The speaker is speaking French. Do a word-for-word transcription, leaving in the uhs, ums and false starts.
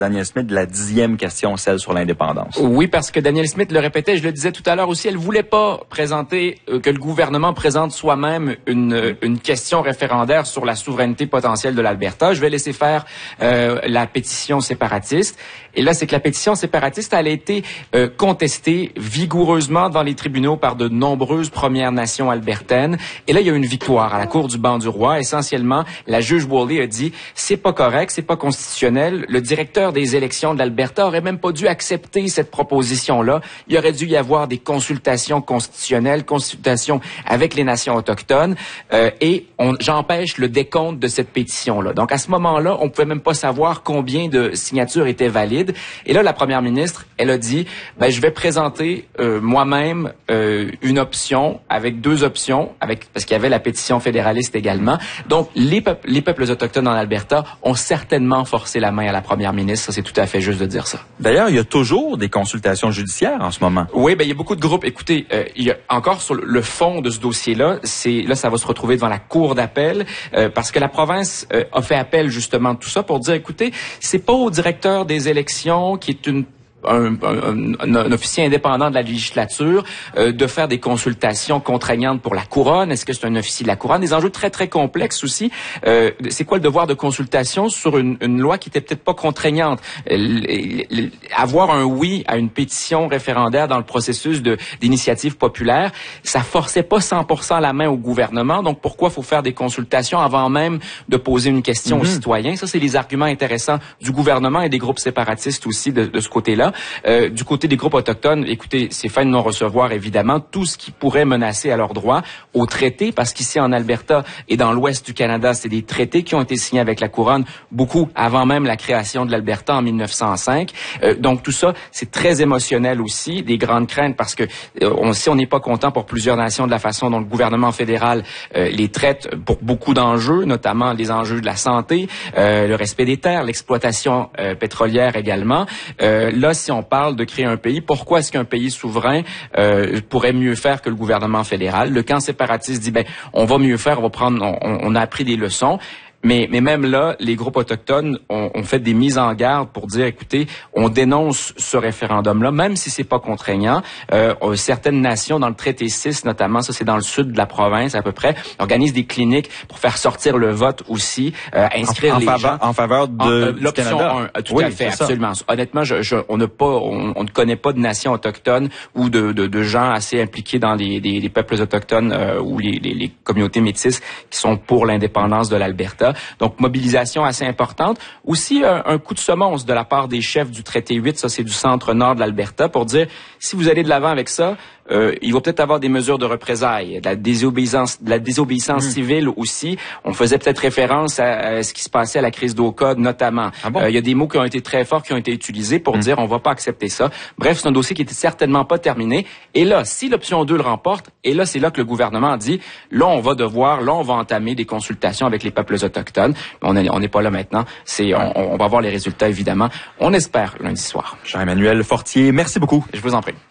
Danielle Smith de la dixième question, celle sur l'indépendance. Oui, parce que Danielle Smith le répétait, je le disais tout à l'heure aussi, elle voulait pas présenter, euh, que le gouvernement présente soi-même une, euh, une question référendaire sur la souveraineté potentielle de l'Alberta. Je vais laisser faire euh, la pétition séparatiste. Et là, c'est que la pétition séparatiste, elle a été euh, contestée vigoureusement devant les tribunaux par de nombreuses Premières Nations albertaines. Et là, il y a eu une victoire à la Cour du banc du roi. Essentiellement, la juge Woolley a dit, c'est pas correct, c'est pas constitutionnel. Le directeur des élections de l'Alberta aurait même pas dû accepter cette proposition-là. Il aurait dû y avoir des consultations constitutionnelles, consultations avec les nations autochtones, euh, et on, j'empêche le décompte de cette pétition-là. Donc, à ce moment-là, on pouvait même pas savoir combien de signatures étaient valides. Et là, la première ministre, elle a dit, ben, je vais présenter euh, moi-même euh, une option avec deux options, avec parce qu'il y avait la pétition fédéraliste également. Donc, les peuples, les peuples autochtones en Alberta ont certainement forcé la main à la première ministre. Ça, c'est tout à fait juste de dire ça. D'ailleurs, il y a toujours des consultations judiciaires en ce moment. Oui, ben il y a beaucoup de groupes. Écoutez, euh, il y a encore sur le fond de ce dossier-là, c'est là ça va se retrouver devant la cour d'appel euh, parce que la province euh, a fait appel justement de tout ça pour dire, écoutez, c'est pas au directeur des élections qui est une Un, un, un, un officier indépendant de la législature euh, de faire des consultations contraignantes pour la couronne. Est-ce que c'est un officier de la couronne? Des enjeux très, très complexes aussi. Euh, c'est quoi le devoir de consultation sur une, une loi qui était peut-être pas contraignante? Euh, avoir un oui à une pétition référendaire dans le processus de, d'initiative populaire, ça forçait pas cent pour cent la main au gouvernement. Donc, pourquoi faut faire des consultations avant même de poser une question mm-hmm. aux citoyens? Ça, c'est les arguments intéressants du gouvernement et des groupes séparatistes aussi de, de ce côté-là. Euh, du côté des groupes autochtones, écoutez, c'est fin de non-recevoir, évidemment, tout ce qui pourrait menacer à leurs droits aux traités, parce qu'ici en Alberta et dans l'ouest du Canada, c'est des traités qui ont été signés avec la couronne, beaucoup avant même la création de l'Alberta en mille neuf cent cinq. Euh, donc tout ça, c'est très émotionnel aussi, des grandes craintes, parce que euh, on sait on n'est pas content pour plusieurs nations de la façon dont le gouvernement fédéral euh, les traite pour beaucoup d'enjeux, notamment les enjeux de la santé, euh, le respect des terres, l'exploitation euh, pétrolière également. Euh, là, si on parle de créer un pays, pourquoi est-ce qu'un pays souverain euh, pourrait mieux faire que le gouvernement fédéral? Le camp séparatiste dit, ben, on va mieux faire, on va prendre, on, on a appris des leçons. Mais, mais même là, les groupes autochtones ont, ont fait des mises en garde pour dire, écoutez, on dénonce ce référendum-là, même si c'est pas contraignant. Euh, certaines nations, dans le traité six notamment, ça c'est dans le sud de la province à peu près, organisent des cliniques pour faire sortir le vote aussi, euh, inscrire en, en les faveur, gens. En faveur de, en, euh, du Canada. un, tout oui, à fait, absolument. Ça. Honnêtement, je, je, on n'a pas, on, on ne connaît pas de nations autochtones ou de, de, de gens assez impliqués dans les, les, les peuples autochtones euh, ou les, les, les communautés métisses qui sont pour l'indépendance de l'Alberta. Donc, mobilisation assez importante. Aussi, un, un coup de semonce de la part des chefs du traité huit, ça c'est du centre-nord de l'Alberta, pour dire, si vous allez de l'avant avec ça, euh, il va peut-être avoir des mesures de représailles, de la désobéissance, de la désobéissance mmh. civile aussi. On faisait peut-être référence à, à ce qui se passait à la crise d'O C O D notamment. Ah bon? euh, il y a des mots qui ont été très forts, qui ont été utilisés pour mmh. dire, on va pas accepter ça. Bref, c'est un dossier qui était certainement pas terminé. Et là, si l'option deux le remporte, et là, c'est là que le gouvernement dit, là, on va devoir, là, on va entamer des consultations avec les peuples autochtones. On n'est on n'est pas là maintenant. C'est, on, on va voir les résultats, évidemment. On espère lundi soir. Jean-Emmanuel Fortier, merci beaucoup. Je vous en prie.